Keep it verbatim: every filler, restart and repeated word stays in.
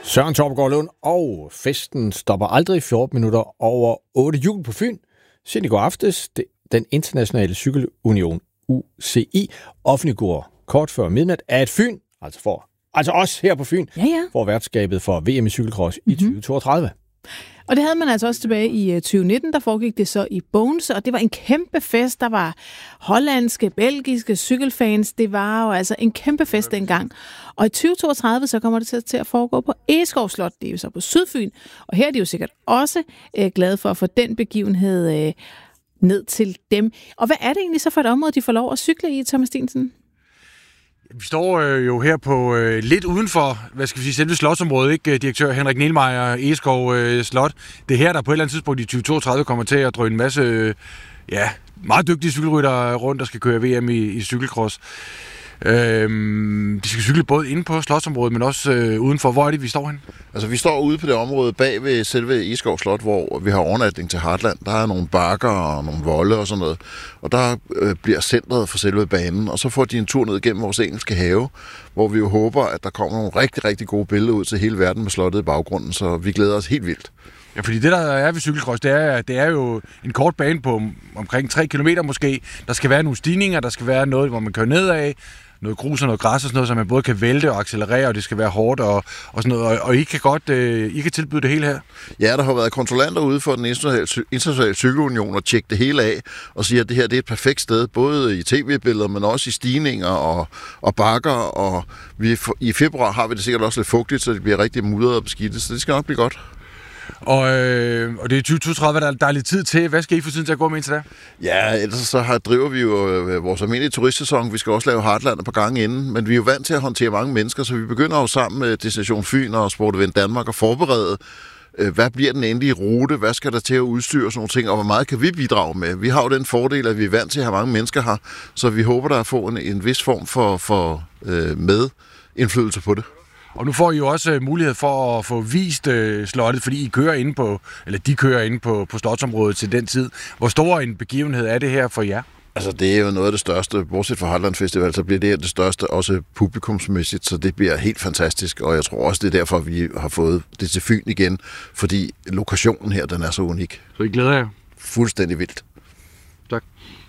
Søren Torpegaard Lund, og festen stopper aldrig fjorten minutter over otte jul på Fyn. Siden i går aftes, den internationale cykelunion U C I offentliggjorde kort før midnat, at Fyn, altså for, altså os her på Fyn, ja, ja. får værtskabet for V M i cykelcross i tyve toogtredive. Og det havde man altså også tilbage i tyve nitten, der foregik det så i Bones, og det var en kæmpe fest. Der var hollandske, belgiske cykelfans. Det var jo altså en kæmpe fest dengang. Og i tyve toogtredive, så kommer det til at foregå på Egeskov Slot. Det er jo så på Sydfyn. Og her er de jo sikkert også øh, glade for at få den begivenhed øh, ned til dem. Og hvad er det egentlig så for et område, de får lov at cykle i, Thomas Steensen? Vi står øh, jo her på øh, lidt uden for, hvad skal vi sige, selve slotsområdet, ikke? Direktør Henrik Nielmeier, Egeskov øh, Slot. Det er her, der på et eller andet tidspunkt i tyve toogtredive kommer til at drøne en masse, øh, ja, meget dygtige cykelryttere rundt, der skal køre V M i, i cykelcross. Øhm, de skal cykle både inde på slotsområdet, men også øh, udenfor. Hvor er det, vi står hen? Altså, vi står ude på det område bag ved selve Egeskov Slot, hvor vi har overnatning til Heartland. Der er nogle bakker og nogle volde og sådan noget. Og der øh, bliver centret for selve banen, og så får de en tur ned gennem vores engelske have, hvor vi jo håber, at der kommer nogle rigtig, rigtig gode billeder ud til hele verden med slottet i baggrunden, så vi glæder os helt vildt. Ja, fordi det, der er ved cykelcross, det er, det er jo en kort bane på omkring tre kilometer måske. Der skal være nogle stigninger, der skal være noget, hvor man kører nedad, noget grus og noget græs og sådan noget, så man både kan vælte og accelerere, og det skal være hårdt og, og sådan noget. Og, og I kan godt øh, I kan tilbyde det hele her? Ja, der har været kontrollanter ude for den internationale cykelunion og tjekke det hele af og sige, at det her det er et perfekt sted, både i tv-billeder, men også i stigninger og, og bakker. Og vi, i februar har vi det sikkert også lidt fugtigt, så det bliver rigtig mudret og beskidtet, så det skal nok blive godt. Og, øh, og det er tyve toogtredive, der, der er lidt tid til. Hvad skal I få tiden til at gå med indtil da? Ja, ellers så har, driver vi jo øh, vores almindelige turistsæson. Vi skal også lave Heartland på gang inden, men vi er jo vant til at håndtere mange mennesker, så vi begynder jo sammen med Destination Fyn og Sport Event Danmark at forberede, øh, hvad bliver den endelige rute, hvad skal der til at udstyre og sådan nogle ting, og hvor meget kan vi bidrage med. Vi har jo den fordel, at vi er vant til at have mange mennesker her, så vi håber, der at få en, en vis form for, for øh, medindflydelse på det. Og nu får I jo også mulighed for at få vist øh, slottet, fordi I kører inde på, eller de kører inde på, på slotsområdet til den tid. Hvor stor en begivenhed er det her for jer? Altså, det er jo noget af det største. Bortset fra Heartland Festival, så bliver det her det største, også publikumsmæssigt, så det bliver helt fantastisk. Og jeg tror også, det er derfor, vi har fået det til Fyn igen, fordi lokationen her, den er så unik. Så I glæder jer? Fuldstændig vildt. Tak.